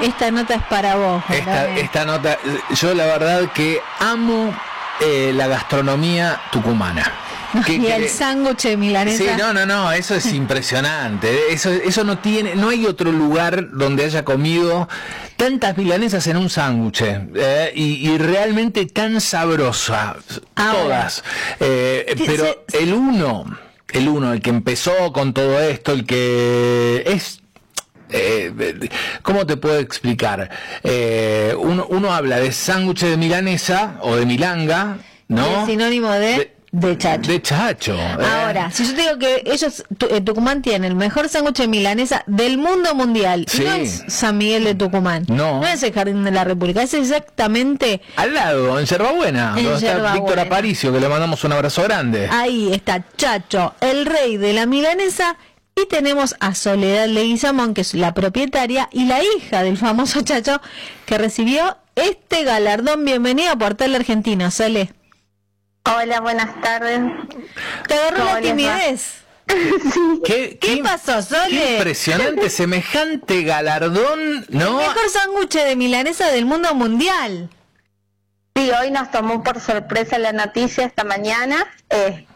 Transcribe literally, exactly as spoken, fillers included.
esta nota es para vos. Esta, esta nota, yo la verdad que amo eh, la gastronomía tucumana. Que, y que, el sándwich de milanesa. Sí, no, no, no, eso es impresionante. Eso, eso no tiene, no hay otro lugar donde haya comido tantas milanesas en un sándwich eh, y, y realmente tan sabrosa, ahora, todas. Eh, pero se, el uno, el uno, el que empezó con todo esto, el que es Eh, ¿cómo te puedo explicar? Eh, uno, uno habla de sándwich de milanesa o de milanga, ¿no? El sinónimo de... de De chacho. De chacho. Ahora, eh. si yo te digo que ellos, tu, eh, Tucumán tiene el mejor sándwich de milanesa del mundo mundial, sí. y no es San Miguel de Tucumán, no, no es el Jardín de la República, es exactamente al lado, en Yerbabuena, en donde está Víctor Aparicio, que le mandamos un abrazo grande. Ahí está Chacho, el rey de la milanesa, y tenemos a Soledad Leguizamón, que es la propietaria y la hija del famoso Chacho, que recibió este galardón. Bienvenida a Portal Argentina, Sole. Hola, buenas tardes. ¿Te agarró la timidez? Sí. ¿Qué, ¿Qué, ¿Qué pasó, Sole? Qué impresionante, semejante galardón, ¿no? El mejor sándwich de milanesa del mundo mundial. Sí, hoy nos tomó por sorpresa la noticia esta mañana. Este,